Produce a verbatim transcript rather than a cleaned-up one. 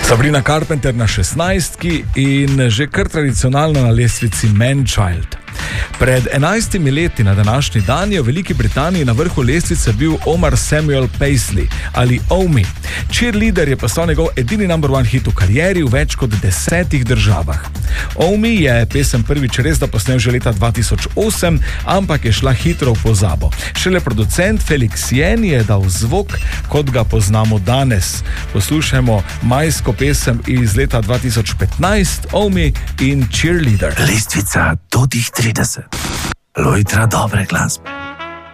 Sabrina Carpenter na šestnajstki in že kar tradicionalno na lestvici Man Child. Pred enajstimi leti na današnji dan je v Veliki Britaniji na vrhu lestvice bil Omar Samuel Paisley ali Omi. Cheerleader je postal njegov edini number one hit v karieri v več kot desetih državah. Omi je pesem prvič res da posnel že leta dva tisoč osem, ampak je šla hitro v pozabo. Šele producent Felix Jen je dal zvok, kot ga poznamo danes. Poslušajmo majsko pesem iz leta dva tisoč petnajst, Omi in Cheerleader. Lestvica do tih trideset. Lojtra dobre glasbe.